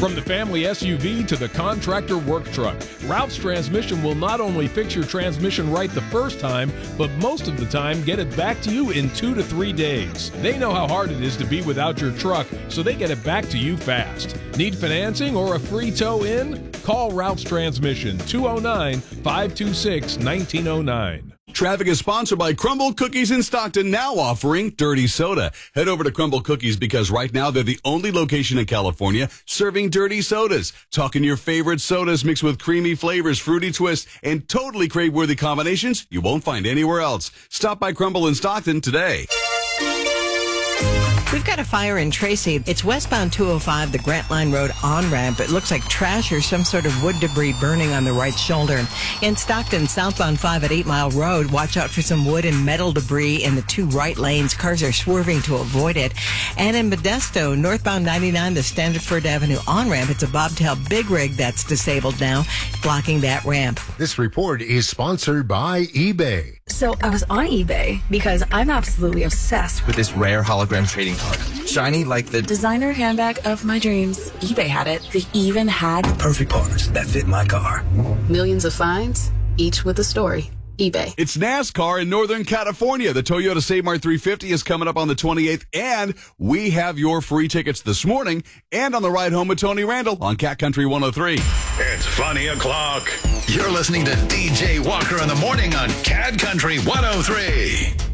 From the family SUV to the contractor work truck, Ralph's Transmission will not only fix your transmission right the first time, but most of the time get it back to you in 2 to 3 days. They know how hard it is to be without your truck, so they get it back to you fast. Need financing or a free tow in? Call Ralph's Transmission, 209-526-1909. Traffic is sponsored by Crumble Cookies in Stockton, now offering dirty soda. Head over to Crumble Cookies because right now they're the only location in California serving dirty sodas. Talking your favorite sodas mixed with creamy flavors, fruity twists, and totally crave-worthy combinations you won't find anywhere else. Stop by Crumble in Stockton today. We've got a fire in Tracy. It's westbound 205, the Grantline Road on-ramp. It looks like trash or some sort of wood debris burning on the right shoulder. In Stockton, southbound 5 at 8 Mile Road, watch out for some wood and metal debris in the 2 right lanes. Cars are swerving to avoid it. And in Modesto, northbound 99, the Standiford Avenue on-ramp, it's a bobtail big rig that's disabled now, blocking that ramp. This report is sponsored by eBay. So I was on eBay because I'm absolutely obsessed with this rare hologram trading card. Shiny like the designer handbag of my dreams. eBay had it. They even had perfect parts that fit my car. Millions of finds, each with a story. eBay. It's NASCAR in Northern California. The Toyota Save Mart 350 is coming up on the 28th, and we have your free tickets this morning and on the ride home with Tony Randall on Cat Country 103. It's funny o'clock. You're listening to DJ Walker in the morning on Cat Country 103.